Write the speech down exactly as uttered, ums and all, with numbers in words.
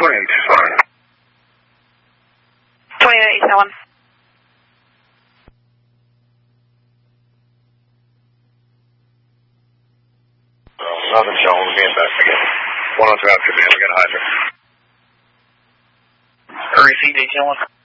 twenty-eight East one. twenty-eight East one. Nothing showing. We'll be investigating. one oh two out, we got a hydrant. Receive detail one.